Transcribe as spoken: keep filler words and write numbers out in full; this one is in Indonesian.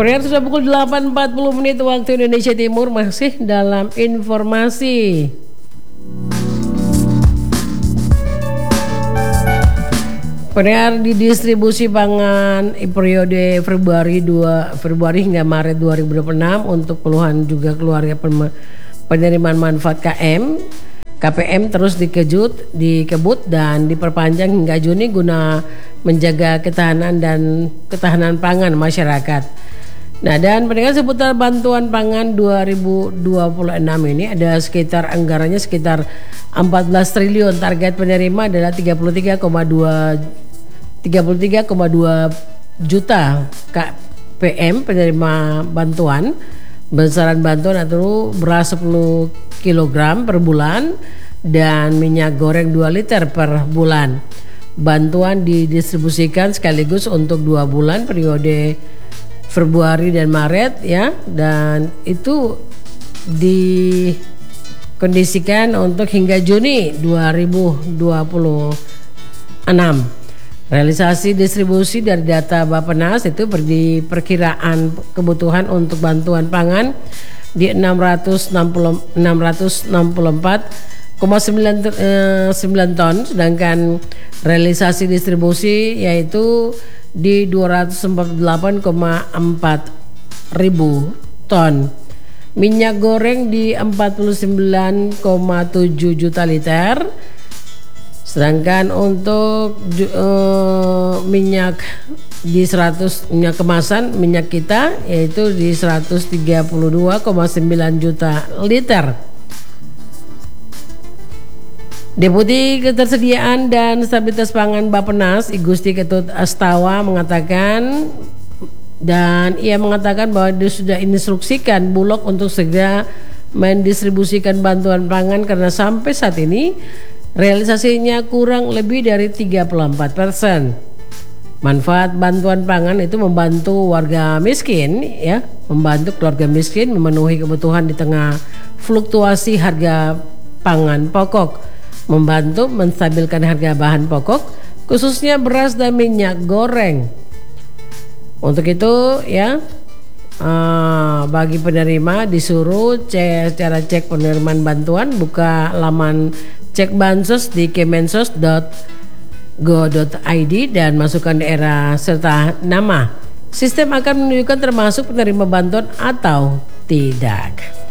Pendengar, sudah pukul delapan empat puluh menit waktu Indonesia Timur, masih dalam informasi. Pendengar, di distribusi pangan periode Februari dua Februari hingga Maret dua ribu dua puluh enam untuk puluhan juga keluarga penerimaan manfaat K M K P M terus dikejut, dikebut dan diperpanjang hingga Juni guna menjaga ketahanan dan ketahanan pangan masyarakat. Nah, dan pendengar, seputar bantuan pangan dua ribu dua puluh enam ini ada sekitar anggarannya sekitar empat belas triliun. Target penerima adalah tiga puluh tiga koma dua juta K P M penerima bantuan. Besaran bantuan atau beras sepuluh kilogram per bulan dan minyak goreng dua liter per bulan. Bantuan didistribusikan sekaligus untuk dua bulan periode Februari dan Maret ya, dan itu dikondisikan untuk hingga Juni dua ribu dua puluh enam. Realisasi distribusi dari data Bappenas itu berdiri perkiraan kebutuhan untuk bantuan pangan di enam ratus enam puluh empat koma sembilan ton, sedangkan realisasi distribusi yaitu di dua ratus empat puluh delapan koma empat ribu ton. Minyak goreng di empat puluh sembilan koma tujuh juta liter, sedangkan untuk uh, minyak di seratus minyak kemasan minyak kita yaitu di seratus tiga puluh dua koma sembilan juta liter. Deputi Ketersediaan dan Stabilitas Pangan Bappenas, I Gusti Ketut Astawa mengatakan, dan ia mengatakan bahwa dia sudah instruksikan Bulog untuk segera mendistribusikan bantuan pangan karena sampai saat ini realisasinya kurang lebih dari tiga puluh empat persen. Manfaat bantuan pangan itu membantu warga miskin ya, membantu keluarga miskin memenuhi kebutuhan di tengah fluktuasi harga pangan pokok, membantu menstabilkan harga bahan pokok khususnya beras dan minyak goreng. Untuk itu ya, uh, bagi penerima disuruh cek, cara cek penerimaan bantuan, buka laman cek bansos di kemensos dot go dot i d dan masukkan daerah serta nama. Sistem akan menunjukkan termasuk penerima bantuan atau tidak.